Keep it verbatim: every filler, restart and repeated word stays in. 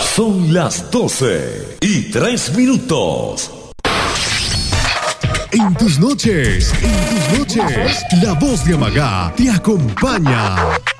Son las doce y tres minutos. En tus noches, en tus noches, la voz de Amagá te acompaña.